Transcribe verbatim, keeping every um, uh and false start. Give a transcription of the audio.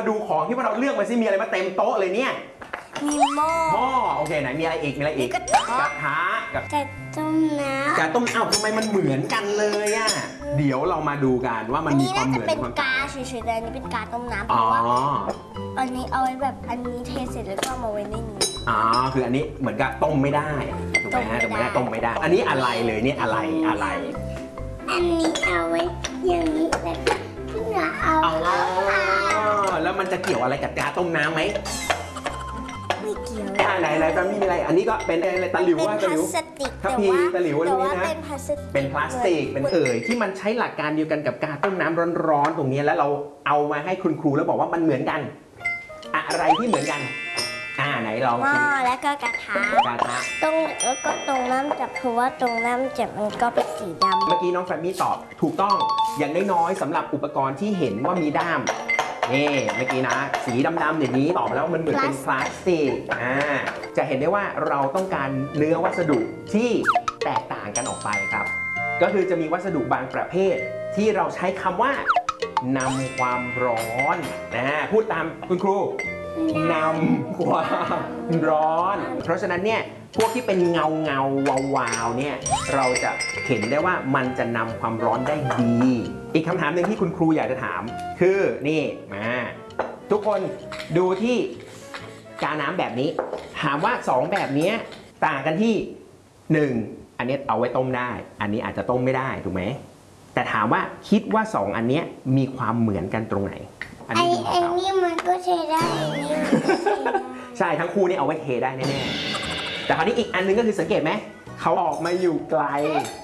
ดูของที่เราเลือกมาสิมีอะไรมาเต็มโต๊ะเลยเนี่ยมีหม้อหม้อโอเคไหนมีอะไรอีกมีอะไรอีกกระทะกับกระต้มน้ำกระต้มอ้าวทำไมมันเหมือนกันเลยอ่ะเดี๋ยวเรามาดูกันว่ามันมีความเหมือนอันนี้น่าจะเป็นกาเฉยๆแต่อันนี้เป็นกาต้มน้ำเพราะว่าอันนี้เอาไว้แบบอันนี้เทเสร็จแล้วก็มาไว้ในนี้อ๋อคืออันนี้เหมือนกับต้มไม่ได้ถูกไหมฮะต้มไม่ได้ต้มไม่ได้อันนี้อะไรเลยเนี่ยอะไรอะไรอันนี้เอาไว้อย่างนี้แบบที่เราเอาแล้วมันจะเกี่ยวอะไรกับกาต้มน้ำไหมไม่เกี่ยวไหนไหนแฟมี่มีอะไรอันนี้ก็เป็นอะไรตะหลิวว่าตะหลิวทัพพีตะหลิวอะไรนี้นะเป็นพลาสติกเป็นเอ่ยที่มันใช้หลักการเดียวกันกับกาต้มน้ำร้อนๆตรงนี้แล้วเราเอามาให้คุณครูแล้วบอกว่ามันเหมือนกันอะไรที่เหมือนกันอ่าไหนลองหม้อแล้วก็กระทะกระทะตรงแล้วก็ตรงน้ำจับเพราะว่าตรงน้ำจับมันก็เป็นสีดำเมื่อกี้น้องแฟมี่ตอบถูกต้องอย่างน้อยๆสำหรับอุปกรณ์ที่เห็นว่ามีด้ามนี่เมื่อกี้นะสีดำๆอย่างนี้ตอบแล้วมันเหมือนเป็นพลาสติกอ่าจะเห็นได้ว่าเราต้องการเนื้อวัสดุที่แตกต่างกันออกไปครับก็คือจะมีวัสดุบางประเภทที่เราใช้คำว่านำความร้อนนะพูดตามคุณครูนำความร้อนเพราะฉะนั้นเนี่ยพวกที่เป็นเงาเงาวาวๆเนี่ยเราจะเห็นได้ว่ามันจะนำความร้อนได้ดีอีกคำถามหนึ่งที่คุณครูอยากจะถามคือนี่มาทุกคนดูที่กาน้ำแบบนี้ถามว่าสองแบบนี้ต่างกันที่หนึ่งอันนี้เอาไว้ต้มได้อันนี้อาจจะต้มไม่ได้ถูกไหมแต่ถามว่าคิดว่าสองอันนี้มีความเหมือนกันตรงไหนไอ้ไอ้นี่มันก็เทได้ไอ้นี่มันก็เทได้ใช่ทั้งคู่นี่เอาไว้เทได้แน่ๆแต่คราวนี้อีกอันนึงก็คือสังเกตไหมเขาออกมาอยู่ไกล